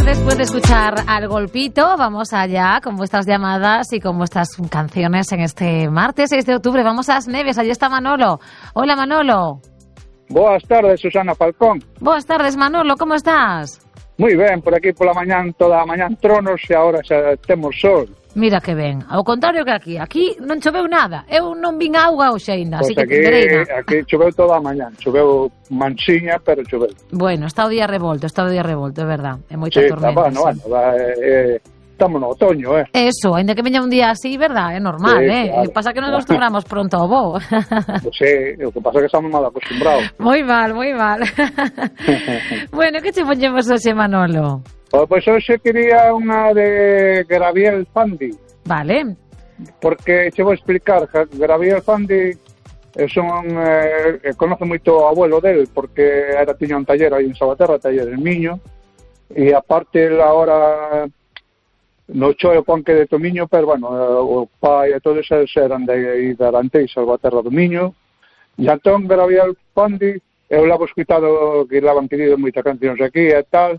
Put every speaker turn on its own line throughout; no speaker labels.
después de escuchar al Golpito, vamos allá con vuestras llamadas y con vuestras canciones en este martes 6 de octubre. Vamos a As Neves, allí está Manolo. Hola, Manolo.
Boas tardes, Susana Falcón.
Buenas tardes, Manolo, como estás?
Moi ben, por aquí pola mañán, toda a mañán tronos e agora xa temos sol.
Mira que ben, ao contrario que aquí non choveu nada, eu non vin auga hoxe ainda,
Pois
así que
aquí choveu toda a mañán, choveu mansiña, pero choveu.
Bueno, está o día revolto, é verdad, é moita tormenta.
Estamos no otoño,
Eso, ainda que veña un día así, verdad, é normal,
sí, claro,
pasa que nos acostumbramos pronto ao bo.
Pues sí, o que pasa é que estamos mal acostumbrados.
Moi mal. Bueno, que che poñemos hoxe, Manolo?
Pois hoxe quería unha de Gabriel Fandi.
Vale.
Porque che vou explicar, Gabriel Fandi conoce moito o abuelo del, porque tiña un taller aí en Salvaterra, taller del Miño, e aparte agora no choe o panque de Tomiño, pero bueno, o pai e todos eles eran de Arantei, Salvaterra do Miño, e entón Gabriel Fandi, eu levo escutado que levan pedido moitas cancións aquí e tal,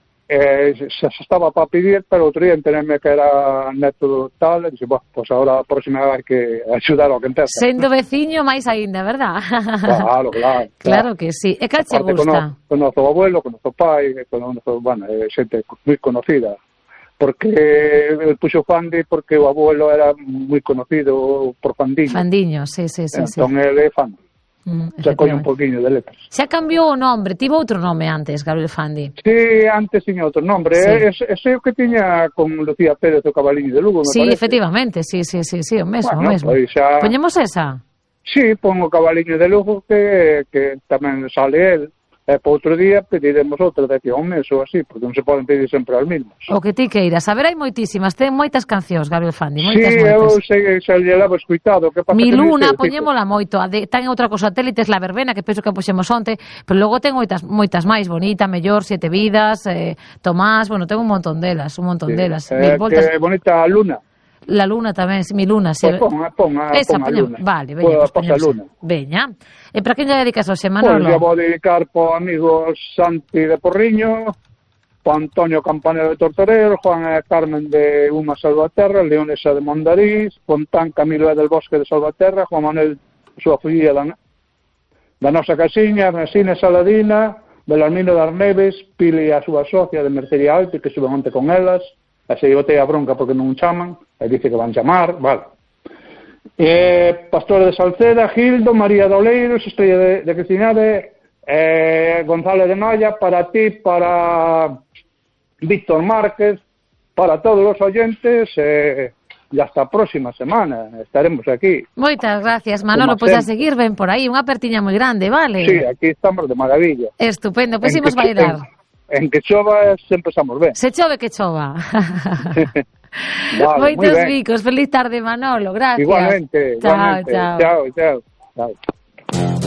se estaba para pedir, pero outro día enteneme que era neto tal, e dixo, pois agora a próxima hai que axudar ao que entenda.
Sendo veciño máis aínda, verdad?
Claro.
Claro que sí. E cal che gusta?
Conozo o abuelo, conozo o pai, xente moi conocida. Porque el puxo Fandi porque o abuelo era moi conocido por Fandiño.
Fandiño, sí.
Entón ele é Fandi. Se coñe un poquinho de letras.
Xa cambiou o nombre, tivo outro nome antes, Gabriel Fandi.
Sí, antes tiña outro nombre.
Sí.
Ese o que tiña con Lucía Pérez o Cabaliño de Lugo, me
sí,
parece.
Efectivamente, sí, o mesmo.
Pois xa...
Poñemos esa?
Sí, pon o Cabaliño de Lugo que tamén sale el. E para outro día pediremos outra daqui a un mes ou así, porque non se poden pedir sempre as mismas.
O que ti queiras. A ver, hai moitísimas, ten moitas cancións, Gabriel Fandi, moitas.
Sí, eu sei, xa lle levo escuitado.
Mi Luna, poñémola moito. Ten outra cosa, satélites, La Verbena, que penso que puxemos onte, pero logo ten moitas máis, Bonita, Mellor, Siete Vidas, Tomás, bueno, ten un montón delas.
Que bonita Luna.
La Luna tamén, Mi Luna.
Pon a Luna.
Vale, veña,
pues Luna.
Veña. E para quen lle dedicas hoxe, Manolo?
Pois vou dedicar po amigo Santi de Porriño, po Antonio Campanero de Tortorero, Juan e Carmen de Uma Salvaterra, Leonesa de Mondariz, Fontán Camilo del Bosque de Salvaterra, Juan Manuel, súa filla da nosa casiña, Ernestina Saladina, Belarmino das Neves, Pili a súa socia de Mercería Alte, que suben onte con elas, e se botei a bronca porque non chaman, e dice que van chamar, vale. Pastor de Salceda, Gildo, María de Oleiros, Estrella de Cristiñade, González de Noia, para ti, para Víctor Márquez, para todos os oyentes, e hasta a próxima semana estaremos aquí.
Moitas gracias, Manolo, pois a seguir ben por aí, unha apertiña moi grande, vale?
Sí, aquí estamos de maravilla.
Estupendo, pois imos bailar.
En que chova sempre estamos ben.
Se chove que chova.
Vale,
moitos bicos, feliz tarde, Manolo, gracias.
Igualmente.
Chao.
Chao.